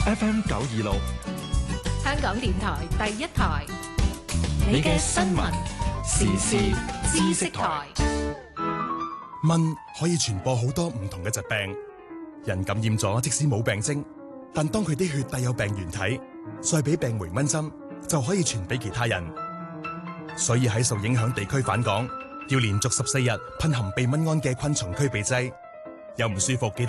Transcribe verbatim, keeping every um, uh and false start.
F M 九二六， 香港電台第一台，你嘅新聞時事知識台。 蚊可以傳播好多唔同嘅疾病，人感染咗即使冇病徵，但當佢啲血帶有病原體，再俾病媒蚊針，就可以傳俾其他人。所以喺受影響地區返港，要連續十四日噴含避蚊胺嘅昆蟲驅避劑。有唔舒服記